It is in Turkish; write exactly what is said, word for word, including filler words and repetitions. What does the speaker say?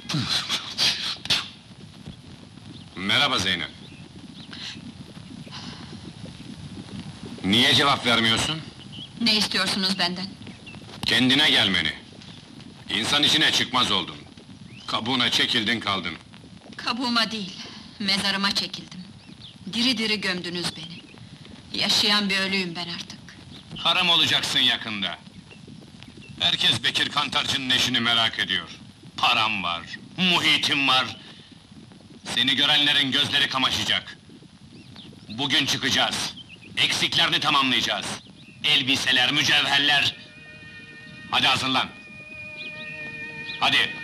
Merhaba Zeynep. Niye cevap vermiyorsun? Ne istiyorsunuz benden? Kendine gelmeni. İnsan içine çıkmaz oldun. Kabuğuna çekildin kaldın. Kabuğuma değil, mezarıma çekildim. Diri diri gömdünüz beni. Yaşayan bir ölüyüm ben artık. Haram olacaksın yakında. Herkes Bekir Kantarcı'nın eşini merak ediyor. Param var, muhitim var. Seni görenlerin gözleri kamaşacak. Bugün çıkacağız. Eksiklerini tamamlayacağız. Elbiseler, mücevherler... Hadi hazırlan. Hadi.